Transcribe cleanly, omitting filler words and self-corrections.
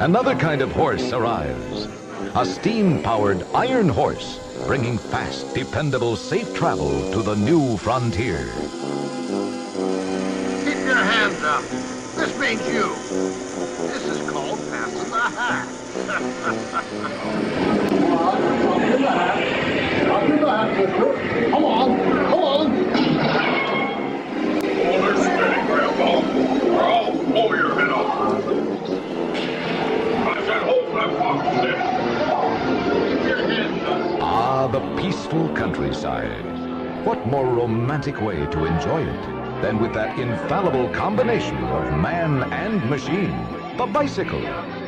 Another kind of horse arrives. A steam-powered iron horse, bringing fast, dependable, safe travel to the new frontier. Keep your hands up. This means you. This is called passing the hat. Come on, come on. Hold her steady, Grandpa, or I'll blow your head off. I said hold that box steady. Keep your hands up. Ah, the peaceful countryside. What more romantic way to enjoy it than with that infallible combination of man and machine, the bicycle?